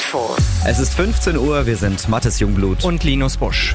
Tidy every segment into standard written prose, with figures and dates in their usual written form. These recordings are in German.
Infos. Es ist 15 Uhr, wir sind Mathis Jungblut und Linus Busch.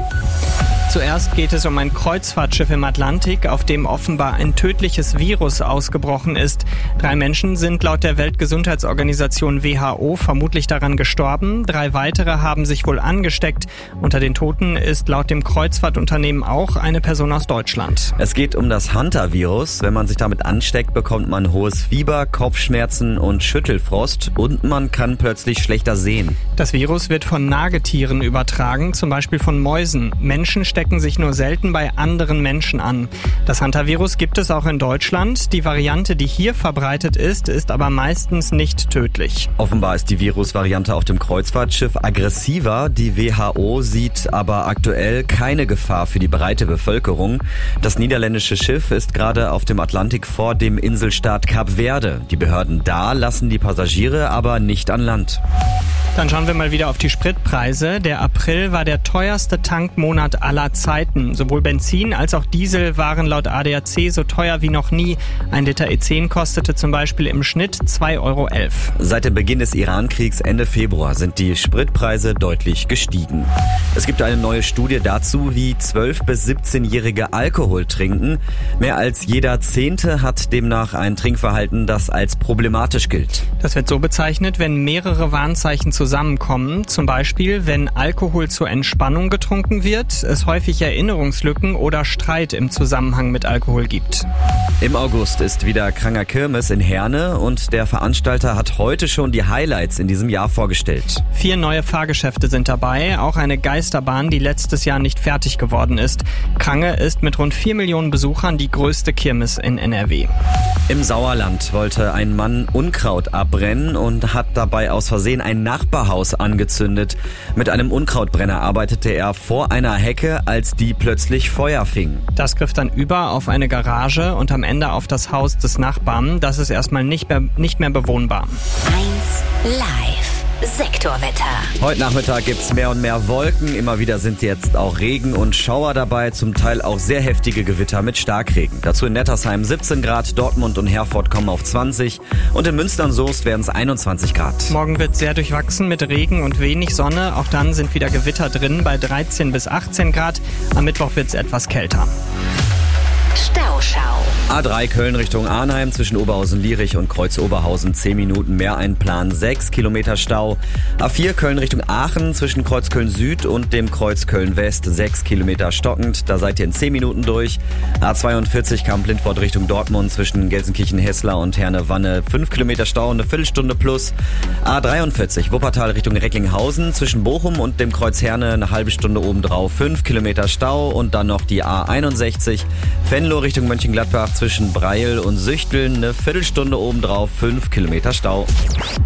Zuerst geht es um ein Kreuzfahrtschiff im Atlantik, auf dem offenbar ein tödliches Virus ausgebrochen ist. 3 Menschen sind laut der Weltgesundheitsorganisation WHO vermutlich daran gestorben. 3 weitere haben sich wohl angesteckt. Unter den Toten ist laut dem Kreuzfahrtunternehmen auch eine Person aus Deutschland. Es geht um das Hantavirus. Wenn man sich damit ansteckt, bekommt man hohes Fieber, Kopfschmerzen und Schüttelfrost und man kann plötzlich schlechter sehen. Das Virus wird von Nagetieren übertragen, zum Beispiel von Mäusen. Menschen stecken sich nur selten bei anderen Menschen an. Das Hantavirus gibt es auch in Deutschland. Die Variante, die hier verbreitet ist aber meistens nicht tödlich. Offenbar ist die Virusvariante auf dem Kreuzfahrtschiff aggressiver. Die WHO sieht aber aktuell keine Gefahr für die breite Bevölkerung. Das niederländische Schiff ist gerade auf dem Atlantik vor dem Inselstaat Kap Verde. Die Behörden da lassen die Passagiere aber nicht an Land. Dann schauen wir mal wieder auf die Spritpreise. Der April war der teuerste Tankmonat aller Zeiten. Sowohl Benzin als auch Diesel waren laut ADAC so teuer wie noch nie. Ein Liter E10 kostete zum Beispiel im Schnitt 2,11 €. Seit dem Beginn des Iran-Kriegs Ende Februar sind die Spritpreise deutlich gestiegen. Es gibt eine neue Studie dazu, wie 12- bis 17-Jährige Alkohol trinken. Mehr als jeder Zehnte hat demnach ein Trinkverhalten, das als problematisch gilt. Das wird so bezeichnet, wenn mehrere Warnzeichen zusammenkommen. Zum Beispiel, wenn Alkohol zur Entspannung getrunken wird, es häufig Erinnerungslücken oder Streit im Zusammenhang mit Alkohol gibt. Im August ist wieder Kranger Kirmes in Herne und der Veranstalter hat heute schon die Highlights in diesem Jahr vorgestellt. 4 neue Fahrgeschäfte sind dabei, auch eine Geisterbahn, die letztes Jahr nicht fertig geworden ist. Krange ist mit rund 4 Millionen Besuchern die größte Kirmes in NRW. Im Sauerland wollte ein Mann Unkraut abbrennen und hat dabei aus Versehen ein Nachbarhaus angezündet. Mit einem Unkrautbrenner arbeitete er vor einer Hecke, als die plötzlich Feuer fing. Das griff dann über auf eine Garage und am Ende auf das Haus des Nachbarn. Das ist erstmal nicht mehr bewohnbar. 1 Live. Sektorwetter. Heute Nachmittag gibt's mehr und mehr Wolken. Immer wieder sind jetzt auch Regen und Schauer dabei. Zum Teil auch sehr heftige Gewitter mit Starkregen. Dazu in Nettersheim 17 Grad, Dortmund und Herford kommen auf 20 und in Münster und Soest werden es 21 Grad. Morgen wird sehr durchwachsen mit Regen und wenig Sonne. Auch dann sind wieder Gewitter drin bei 13 bis 18 Grad. Am Mittwoch wird's etwas kälter. Stauschau. A3 Köln Richtung Arnheim zwischen Oberhausen-Lierich und Kreuz-Oberhausen 10 Minuten mehr einplanen, 6 Kilometer Stau. A4 Köln Richtung Aachen zwischen Kreuz Köln Süd und dem Kreuz Köln West 6 Kilometer stockend, da seid ihr in 10 Minuten durch. A42 Kamp-Lindfort Richtung Dortmund zwischen Gelsenkirchen-Hessler und Herne-Wanne 5 Kilometer Stau, eine Viertelstunde plus. A43 Wuppertal Richtung Recklinghausen zwischen Bochum und dem Kreuz Herne eine halbe Stunde obendrauf, 5 Kilometer Stau und dann noch die A61 Venlo Richtung Mönchengladbach zwischen Breil und Süchteln eine Viertelstunde obendrauf, 5 Kilometer Stau.